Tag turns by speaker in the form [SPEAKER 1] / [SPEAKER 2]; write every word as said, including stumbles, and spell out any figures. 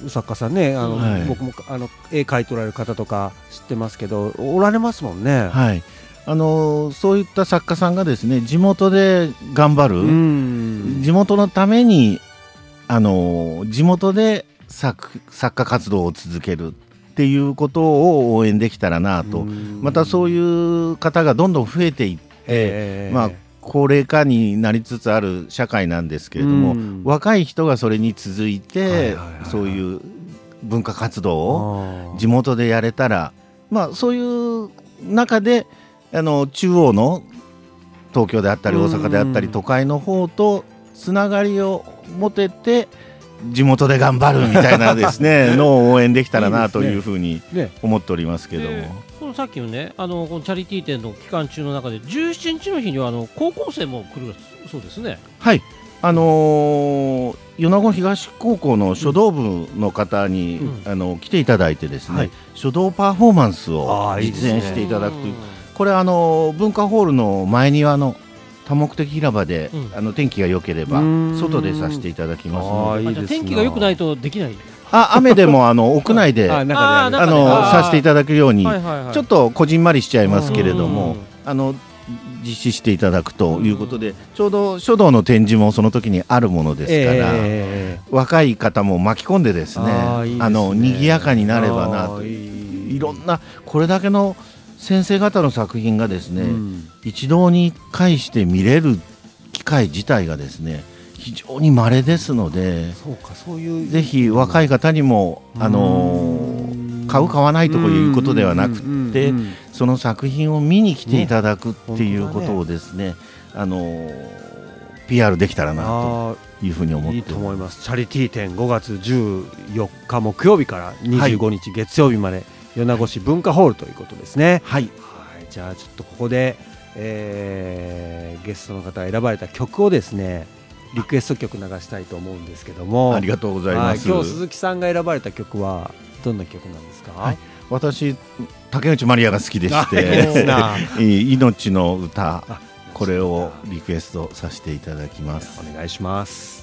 [SPEAKER 1] 作家さんね、あの、はい、僕もあの絵描いておられる方とか知ってますけどおられますもんね。
[SPEAKER 2] はい、あのそういった作家さんがですね地元で頑張る、うん、地元のためにあの地元で 作, 作家活動を続けるっていうことを応援できたらなと、またそういう方がどんどん増えていって、えーまあ、高齢化になりつつある社会なんですけれども、若い人がそれに続いてそういう文化活動を地元でやれたら、まあ、そういう中であの中央の東京であったり大阪であったり都会の方とつながりを持てて地元で頑張るみたいなですねのを応援できたらなというふうに思っておりますけども、
[SPEAKER 3] ねね、このさっきのねあのこのチャリティー展の期間中の中でじゅうしちにちの日にはあの高校生も来るそうですね。
[SPEAKER 2] はい、あのー、米子東高校の書道部の方に、うん、あの来ていただいてですね、はい、書道パフォーマンスを実演していただくという、これあの文化ホールの前庭の多目的広場で、うん、あの天気が良ければ外でさせていただきますので、
[SPEAKER 3] あいいですな。天気が良くないとできない。
[SPEAKER 2] あ雨でもあの屋内でああのさせていただくように、はいはいはい、ちょっとこじんまりしちゃいますけれども、あの実施していただくということで、ちょうど書道の展示もその時にあるものですから、えー、若い方も巻き込んでですね、あ、いいですね、あの賑やかになればなと、い, いろんなこれだけの先生方の作品がですね、うん、一堂に会して見れる機会自体がですね非常に稀ですので、
[SPEAKER 1] そうか、そういう
[SPEAKER 2] ぜひ若い方にも、あのー、買う買わないということではなくて、その作品を見に来ていただくっていうことをですね、ね、あのー、ピーアール できたらなというふうに思っています。
[SPEAKER 1] いいと思います。チャリティー展ごがつじゅうよっか木曜日からにじゅうごにち月曜日まで、はい、米子市文化ホールということですね。
[SPEAKER 2] はい、
[SPEAKER 1] はい、じゃあちょっとここで、えー、ゲストの方が選ばれた曲をですねリクエスト曲流したいと思うんですけども。
[SPEAKER 2] ありがとうございます。
[SPEAKER 1] 今日鈴木さんが選ばれた曲はどんな曲なんですか？
[SPEAKER 2] はい、私竹内まりやが好きでして命の歌、これをリクエストさせていただきます。
[SPEAKER 1] お願いします。